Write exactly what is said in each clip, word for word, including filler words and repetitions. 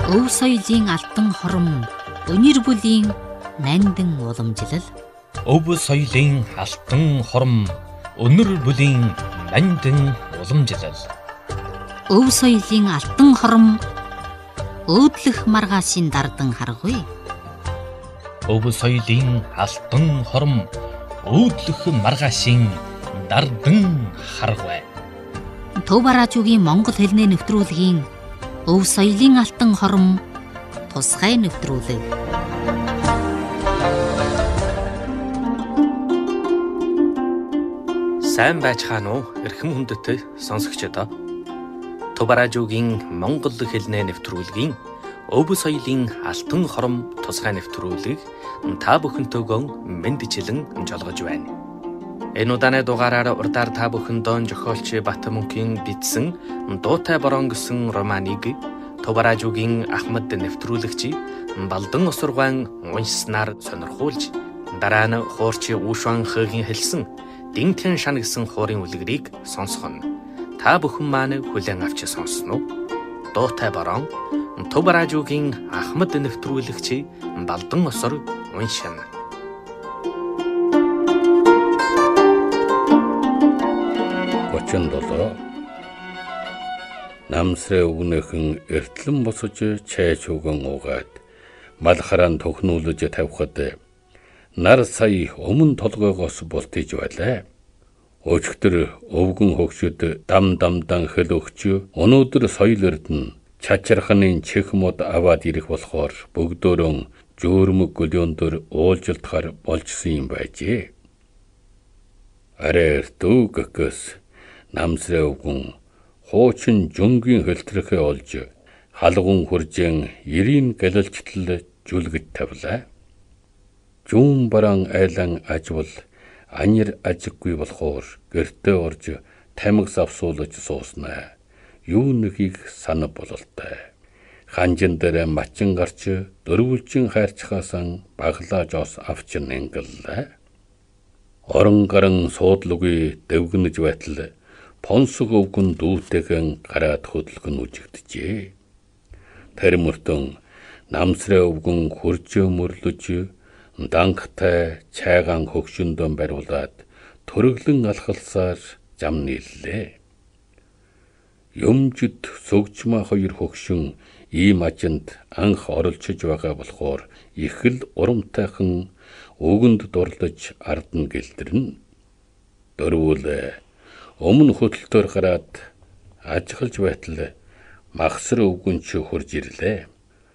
Өв соёлын алтан хором, өнөр бүлийн нандин уламжлал. Өв соёлын алтан хором, өнөр бүлийн нандин уламжлал. Өв соёлын алтан хором, өөдлөх маргаашийн дардан харгүй. Өв соёлын алтан хором, өөдлөх маргаашийн дардан харгүй. Төв радиогийн Монгол хэлний нэвтрүүлгийн Өв соёлын алтан хором тусгай нэвтрүүлэг. Сайн байцгаана уу эрхэм хүндэт сонсогчдоо. Төв радиогийн Монгол хэлний нэвтрүүлгийн Өв соёлын алтан хором тусгай нэвтрүүлэг та бүхэнтэйгөө мэндчилэн жолгож байна. Энэ удааны дугаараар урдаар та бүхэндээ зохиолч Батмөнхийн бичсэн Дуутай борон гэсэн романыг Төв радиогийн Ахмад нэвтрүүлэгч Балдан Осургаан уншсанаар сонирхуулж, дараа нь хуурч Ушван Хөгийн хэлсэн Динтэн шан гэсэн хуурын үлгэрийг сонсгоно. Та бүхэн маань хүлээн авч сонсно уу? Дуутай борон Төв радиогийн Ахмад нэвтрүүлэгч Балдан Осур уншина. Чөндөлөө намсрэ өгнөхөн эртлэн босож чайж өгөн уугаад мал хараан төхнүүлж тавихад нар сая өмнө толгойгоос бултиж байлаа. Өчигдөр өвгөн хөгшөд дам дамдан хэл өгч өнөөдөр соёл эрдэнэ чачарханы чихмод аваад ирэх болохоор бөгдөөрөн жөөрмөг гөлөөндөр уулзалтахаар болжсэн юм байжээ. Арай эртөө гэкэс намсрэ өвгөн хуучин жөнгийн хөлтрөхөө олж халгун хуржин эрийн гэлэлчтэл жүлгэж тавлаа. Жүүн бараан айлан ажвал анир ажиггүй болохоор гэртээ орж тамиг савсуулж сууснаа. Юу нэгийг санав бололтой. Ханжин дээр мачин гарч дөрвөлжин хайрцхаасан баглаа жоос авч нэнгэллээ. Орон гаран суудлугүй дэвгнэж байтал понсог өвгөн дүүтэйгэн гараад хөдөлгөн үжигдэжээ. Тэр мөртөн намсрэ өвгөн хурж мөрлөж дангтай чайгаан хөгшөндөн бариулаад төрөглөн алхалсаар зам нийллээ. Юмжид сүгжмаа хоёр хөгшин ийм ажинд анх оролцож байгаа болохоор их л урамтайхан өгөнд дурлаж ардна гэлдэрнэ. Дөрвөл өмнө хөдөлтөөр гараад ажиглаж байтал махсар өвгөнч хурж ирлээ.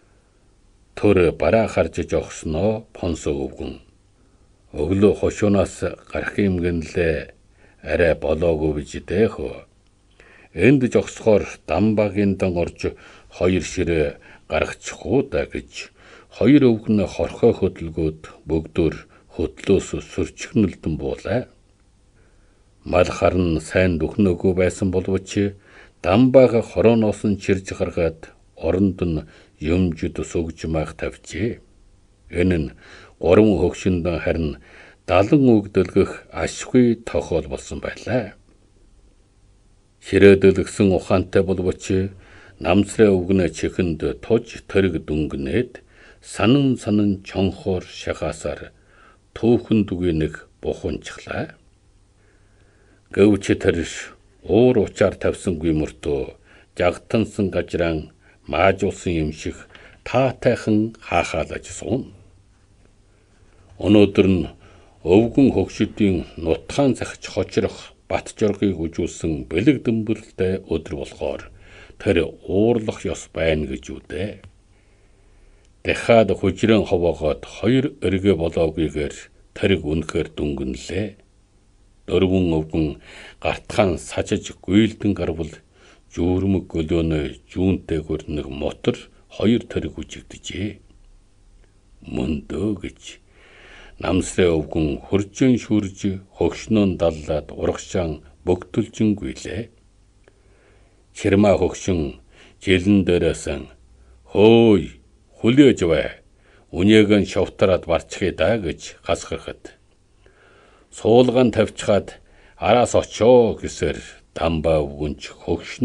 Төр бараа харж жогсноо понсог өвгөн. Өглөө хошуунаас гарах юм гэнлээ арай болоогүй бич дэхөө. Энд жогсохоор дамбагийн дан орж хоёр ширээ гаргачихуу да гэж хоёр өвгөн хорхоо хөдөлгөөд бөгдөр хөдлөөс сөрчихнөлдөн буулаа. Мал харн сайн дөхнөөгөө байсан боловч дамбаага хорооноос нь чирж гаргаад оронд нь юмжид сүгжмаах тавьжээ. Энэ нь гурван хөгшөнд харин далан өгдөлгөх ашгүй тохиол болсон байлаа. Ширээдэлгсэн ухаантай боловч намсрэ өвгнө чихэнд туж тэрэг дүнгнээд санан санан чонхоор шахаасаар түүхэн дүгээ нэг бухунчглаа. Гэвч тэр уур учаар тавьсангүй мөртөө жагтансан гажраан маажуулсан юм шиг таатайхан хаахаалаж суун. Өнөөдөр нь өвгөн хөгшөдийн нутгаан захиж хочрох бат жоргыг үжүүлсэн бэлэг дөмбөрлөлтэй өдөр болохоор тэр уурлах ёс байна гэж үдээ. Дахиад хужирэн ховоогоод хоёр эргэ болоогүйгээр тэрэг үнэхээр дүнгэнлээ. Дөрвөн өвгөн гартхан сажиж гүйлдэн гарвал жүүрмөг гөлөөнөө жүүнтэй хөрнөг мотор хоёр тэрэг үжигдэжээ. Мөндөө гэж намсрэ өвгөн хуржин шүрж хөгшнөөн даллаад урагшаан бөгтөлжин гүйлээ. Чирмаа хөгшин жилэн дээрээсэн хөөй хүлээж бай. Үнээгэн шовтраад барчихъя да гэж хасгахад суулгаан тавьчихад араас очоо гэсээр дамбаа өвгөнч хөгшнө